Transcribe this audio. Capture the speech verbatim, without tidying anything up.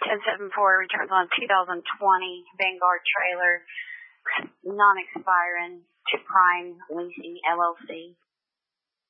ten seven four returns on two thousand twenty Vanguard trailer, non-expiring to Prime Leasing L L C.